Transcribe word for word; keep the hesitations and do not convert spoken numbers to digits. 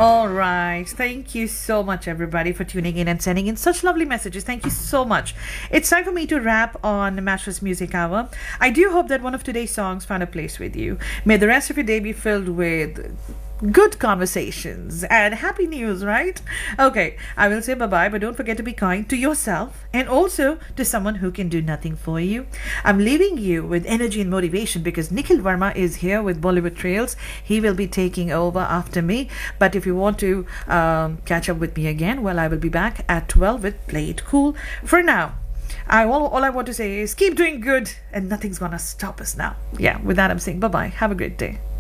All right. Thank you so much, everybody, for tuning in and sending in such lovely messages. Thank you so much. It's time for me to wrap on Mattress Music Hour. I do hope that one of today's songs found a place with you. May the rest of your day be filled with good conversations and happy news, right? Okay, I will say bye-bye, but don't forget to be kind to yourself and also to someone who can do nothing for you. I'm leaving you with energy and motivation because Nikhil Verma is here with Bollywood Trails. He will be taking over after me. But if you want to um, catch up with me again, well, I will be back at twelve with Play It Cool. For now, I all, all I want to say is keep doing good and nothing's gonna stop us now. Yeah, with that I'm saying bye-bye. Have a great day.